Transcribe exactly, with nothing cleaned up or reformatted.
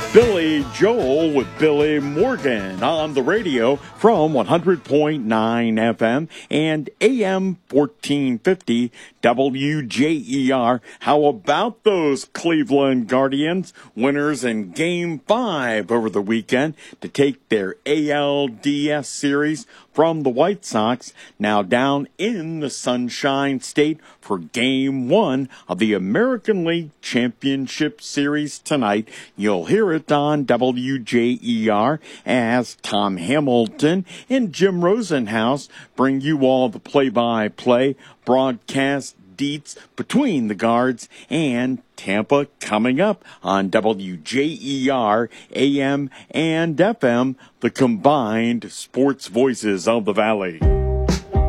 Billy Joel with Billy Morgan on the radio from one hundred point nine F M and A M fourteen fifty W J E R. How about those Cleveland Guardians, winners in Game five over the weekend to take their A L D S series from the White Sox, now down in the Sunshine State for Game one of the American League Championship Series tonight. You'll hear it on W J E R as Tom Hamilton and Jim Rosenhaus bring you all the play-by-play broadcast deets between the Guards and Tampa coming up on W J E R, A M and F M, the combined sports voices of the Valley.